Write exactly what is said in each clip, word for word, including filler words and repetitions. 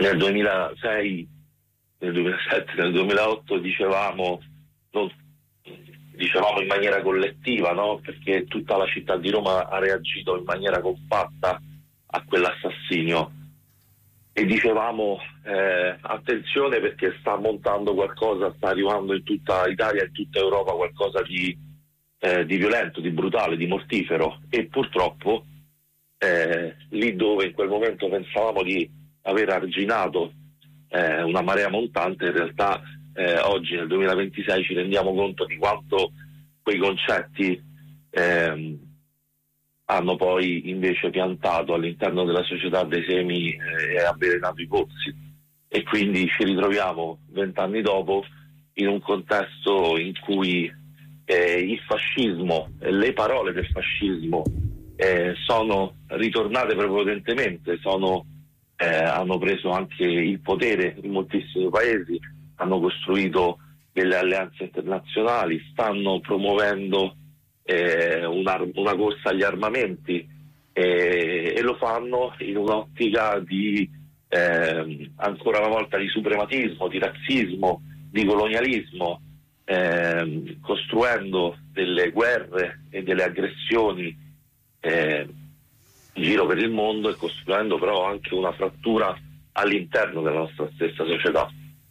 nel duemilasei, nel duemilasette, nel duemilaotto dicevamo, non, dicevamo in maniera collettiva, no? Perché tutta la città di Roma ha reagito in maniera compatta a quell'assassinio, e dicevamo eh, attenzione, perché sta montando qualcosa, sta arrivando in tutta Italia, in tutta Europa, qualcosa di, eh, di violento, di brutale, di mortifero. E purtroppo eh, lì dove in quel momento pensavamo di aver arginato eh, una marea montante, in realtà eh, oggi nel duemilaventisei ci rendiamo conto di quanto quei concetti ehm, hanno poi invece piantato all'interno della società dei semi eh, e avvelenato i pozzi, e quindi ci ritroviamo vent'anni dopo in un contesto in cui eh, il fascismo e le parole del fascismo eh, sono ritornate prepotentemente, sono, eh, hanno preso anche il potere in moltissimi paesi, hanno costruito delle alleanze internazionali, stanno promuovendo Eh, una, una corsa agli armamenti eh, e lo fanno in un'ottica di eh, ancora una volta di suprematismo, di razzismo, di colonialismo, eh, costruendo delle guerre e delle aggressioni eh, in giro per il mondo, e costruendo però anche una frattura all'interno della nostra stessa società.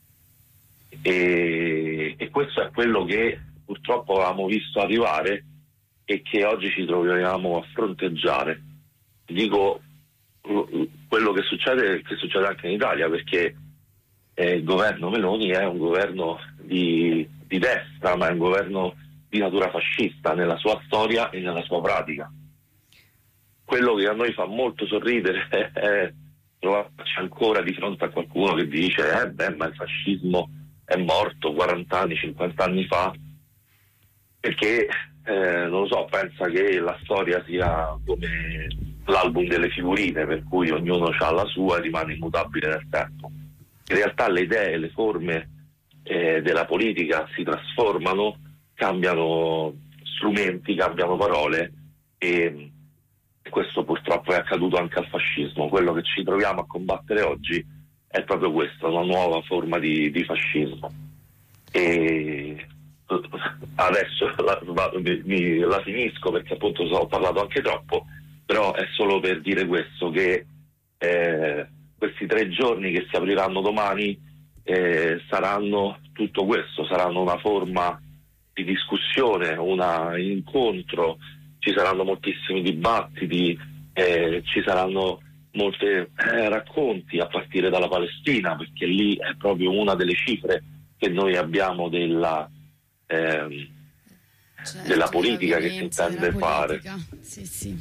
E, e questo è quello che purtroppo avevamo visto arrivare e che oggi ci troviamo a fronteggiare. Dico quello che succede, che succede anche in Italia, perché eh, il governo Meloni è un governo di, di destra, ma è un governo di natura fascista nella sua storia e nella sua pratica. Quello che a noi fa molto sorridere è trovarci ancora di fronte a qualcuno che dice eh beh, ma il fascismo è morto quaranta anni, cinquanta anni fa, perché Eh, non lo so, pensa che la storia sia come l'album delle figurine, per cui ognuno ha la sua e rimane immutabile nel tempo. In realtà le idee, le forme eh, della politica si trasformano, cambiano strumenti, cambiano parole, e questo purtroppo è accaduto anche al fascismo. Quello che ci troviamo a combattere oggi è proprio questo, una nuova forma di, di fascismo. E adesso la, mi, la finisco, perché appunto ho parlato anche troppo, però è solo per dire questo, che eh, questi tre giorni che si apriranno domani eh, saranno tutto questo, saranno una forma di discussione, un incontro, ci saranno moltissimi dibattiti, eh, ci saranno molti eh, racconti a partire dalla Palestina, perché lì è proprio una delle cifre che noi abbiamo della Ehm, certo, della politica che si intende fare. Sì, sì.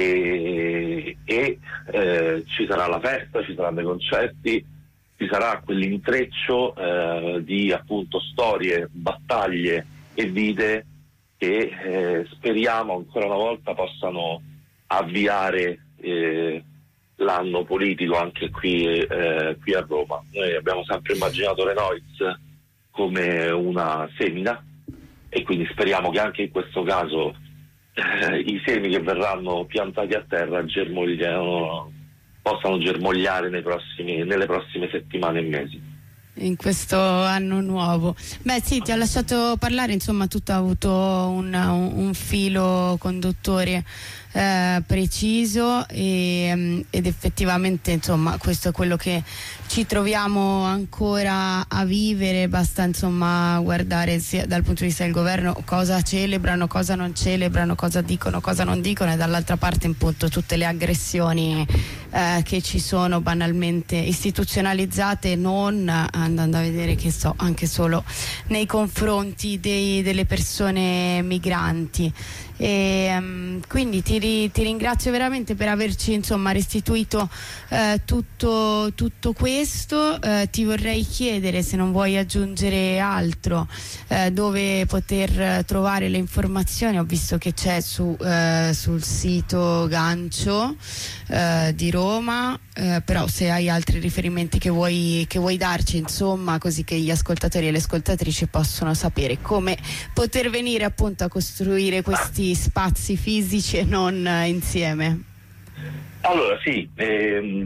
E, e eh, ci sarà la festa, ci saranno i concerti, ci sarà quell'intreccio eh, di appunto storie, battaglie e vite che eh, speriamo ancora una volta possano avviare eh, l'anno politico anche qui, eh, qui a Roma. Noi abbiamo sempre immaginato Renoiz come una semina, e quindi speriamo che anche in questo caso eh, i semi che verranno piantati a terra germogliano, possano germogliare nei prossimi, nelle prossime settimane e mesi. In questo anno nuovo. Beh sì, ti ho lasciato parlare, insomma tutto ha avuto un, un, un filo conduttore eh, preciso e, ed effettivamente insomma questo è quello che ci troviamo ancora a vivere. Basta insomma guardare sia dal punto di vista del governo cosa celebrano, cosa non celebrano, cosa dicono, cosa non dicono, e dall'altra parte appunto tutte le aggressioni eh, che ci sono banalmente istituzionalizzate, non andando a vedere che so anche solo nei confronti dei, delle persone migranti. E um, quindi ti, ri, ti ringrazio veramente per averci insomma restituito eh, tutto, tutto questo. Eh, ti vorrei chiedere, se non vuoi aggiungere altro, eh, dove poter trovare le informazioni. Ho visto che c'è su, eh, sul sito Gancio eh, di Roma, eh, però se hai altri riferimenti che vuoi, che vuoi darci, insomma, così che gli ascoltatori e le ascoltatrici possono sapere come poter venire appunto a costruire questi spazi fisici e non insieme. Allora sì, ehm,